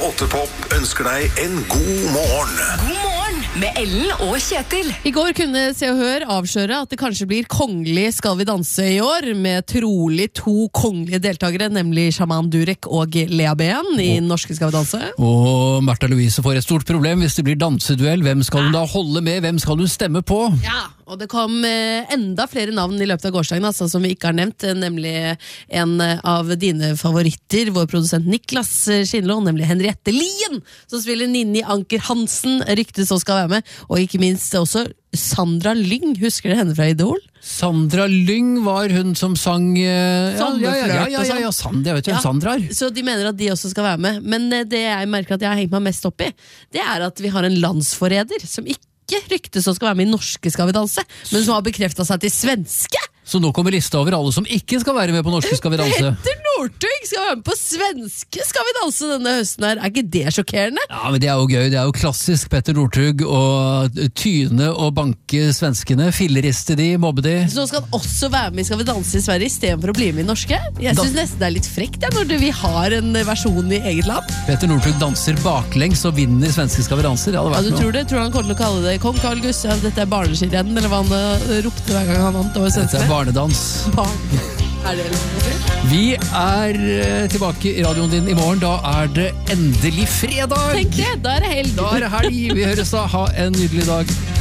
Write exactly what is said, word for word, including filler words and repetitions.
åtte Pop ønsker deg en god morgen. God morgen med Ellen og Kjetil. I går kunne Se og Hør avsløre at det kanskje blir kongelig Skal vi danse i år, med trolig to kongelige deltakere, nemlig Shaman Durek og Lea Ben i norske Skal vi danse. Og Märtha Louise får et stort problem hvis det blir danseduell. Hvem skal hun da holde med? Hvem skal hun stemme på? Ja, og det kom eh, enda flere navn i løpet av gårsdagen, altså, som vi ikke har nevnt, eh, nemlig en av dine favoritter, vår produsent Niklas Skinlå, nemlig Henriette Lien, som spiller Ninni Anker Hansen, ryktes og skal være med, og ikke minst også Sandra Lyng, husker du henne fra Idol? Sandra Lyng var hun som sang uh, ja, ja, ja, ja, ja, ja, ja, Sandra, jeg vet jo hvem Sandra er. Så de mener at de også skal være med, men eh, det jeg merker at jeg har hengt meg mest opp i, det er at vi har en landsforræder som ikke ryktes og skal være med i norske Skal vi danse, men som har bekreftet seg til svenske. Så nå kommer lista over alle som ikke skal være med på norske Skal vi danse. Petter Northug skal være med på svenske Skal vi danse denne høsten her. Er ikke det sjokkerende? Ja, men det er jo gøy. Det er jo klassisk Petter Northug å tyne og banke svenskene, filleriste de, mobbe de. Så nå skal han også være med i Skal vi danse i Sverige i stedet for å bli med i norske. Jeg synes nesten det er litt frekt ja, når vi har en versjon i eget land. Petter Northug danser baklengs og vinner svenske Skal vi danse. Det hadde vært ja, du noe. tror det? Tror han kommer til å kalle det Kong Carl Gustav, dette er barneskirenn, eller hva han uh, ropte hver gang han vant over svenske? Barnedans. Barn. Er det liksom? Vi er uh, tilbake i radioen din i morgen. Da er det endelig fredag. Tenk det, da er det helg. Da er det helg. Vi høres da. Ha en nydelig dag.